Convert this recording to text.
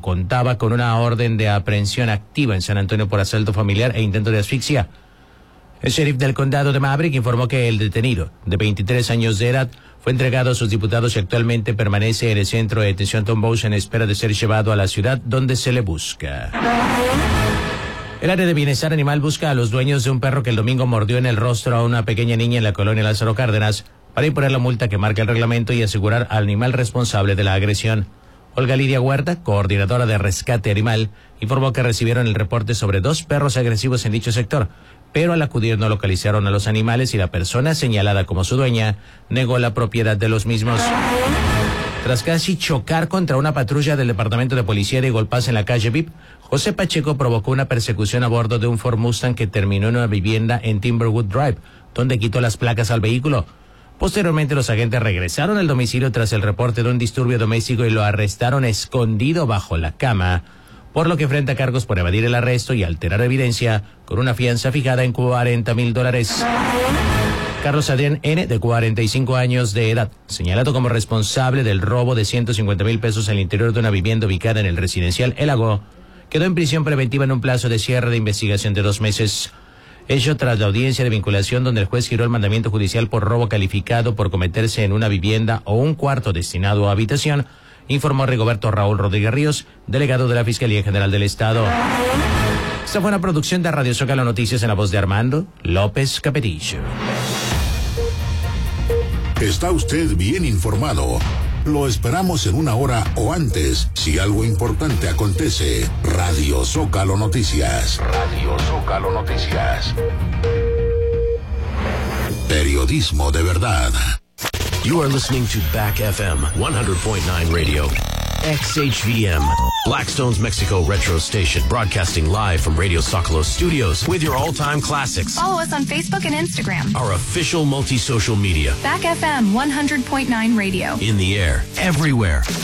contaba con una orden de aprehensión activa en San Antonio por asalto familiar e intento de asfixia. El sheriff del condado de Maverick informó que el detenido, de 23 años de edad, fue entregado a sus diputados y actualmente permanece en el centro de detención Tom Bowes en espera de ser llevado a la ciudad donde se le busca. El área de bienestar animal busca a los dueños de un perro que el domingo mordió en el rostro a una pequeña niña en la colonia Lázaro Cárdenas para imponer la multa que marca el reglamento y asegurar al animal responsable de la agresión. Olga Lidia Huerta, coordinadora de rescate animal, informó que recibieron el reporte sobre 2 perros agresivos en dicho sector, pero al acudir no localizaron a los animales y la persona señalada como su dueña negó la propiedad de los mismos. Tras casi chocar contra una patrulla del Departamento de Policía de Golpaz en la calle VIP, José Pacheco provocó una persecución a bordo de un Ford Mustang que terminó en una vivienda en Timberwood Drive, donde quitó las placas al vehículo. Posteriormente, los agentes regresaron al domicilio tras el reporte de un disturbio doméstico y lo arrestaron escondido bajo la cama, por lo que enfrenta cargos por evadir el arresto y alterar evidencia con una fianza fijada en $40,000. Carlos Adrián N., de 45 años de edad, señalado como responsable del robo de $150,000 en el interior de una vivienda ubicada en el residencial El Lago, quedó en prisión preventiva en un plazo de cierre de investigación de 2 meses. Ello tras la audiencia de vinculación donde el juez giró el mandamiento judicial por robo calificado por cometerse en una vivienda o un cuarto destinado a habitación, informó Rigoberto Raúl Rodríguez Ríos, delegado de la Fiscalía General del Estado. Esta fue una producción de Radio Zócalo Noticias en la voz de Armando López Capetillo. Está usted bien informado. Lo esperamos en 1 hora o antes, si algo importante acontece. Radio Zócalo Noticias. Radio Zócalo Noticias. Periodismo de verdad. You are listening to Back FM 100.9 Radio. XHVM, Blackstone's Mexico Retro Station, broadcasting live from Radio Zócalo Studios with your all-time classics. Follow us on Facebook and Instagram. Our official multi-social media. Back FM 100.9 Radio. In the air, everywhere.